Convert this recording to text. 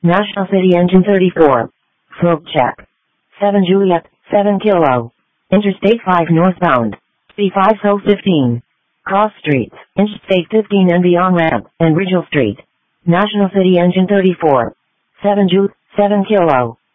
National City Engine 34. Probe check. 7 Juliet, 7 Kilo. Interstate 5 northbound. C5 So 15. Cross streets, Interstate 15 and beyond ramp, and Ridgel Street. National City Engine 34. 7 Ju, 7 Kilo.